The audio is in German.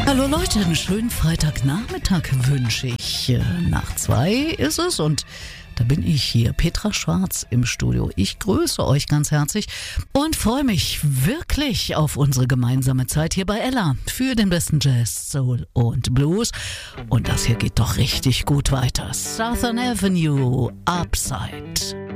Hallo Leute, einen schönen Freitagnachmittag wünsche ich. Nach 2 ist es und da bin ich hier, Petra Schwarz im Studio. Ich grüße euch ganz herzlich und freue mich wirklich auf unsere gemeinsame Zeit hier bei Ella für den besten Jazz, Soul und Blues. Und das hier geht doch richtig gut weiter. Southern Avenue, Upside.